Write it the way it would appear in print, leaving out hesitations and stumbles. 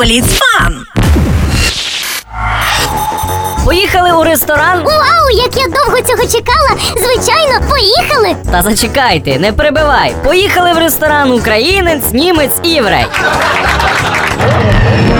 Бліцфан! Поїхали у ресторан? Вау, як я довго цього чекала! Звичайно, поїхали! Та зачекайте, не перебивай. Поїхали в ресторан українець, німець і єврей.